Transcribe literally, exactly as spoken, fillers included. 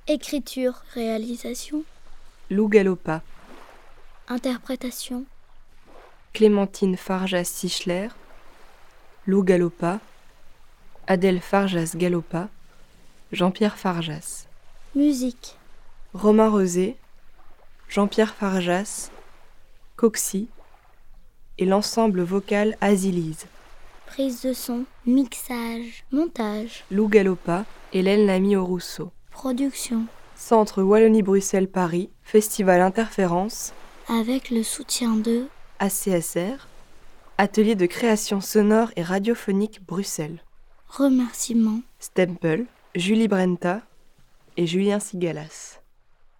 Écriture, réalisation, Lou Galopa, interprétation, Clémentine Farjas-Sichler, Lou Galopa, Adèle Farjas-Galopa, Jean-Pierre Farjas. musique, Romain Rosé, Jean-Pierre Farjas, Coxy et l'ensemble vocal Azilise. prise de son, mixage, montage, Lou Galopa, Hélène Lamy-Rousseau. production, Centre Wallonie-Bruxelles-Paris, Festival Interférence, avec le soutien de A C S R, Atelier de création sonore et radiophonique Bruxelles. remerciements. Stempel, Julie Brenta et Julien Sigalas.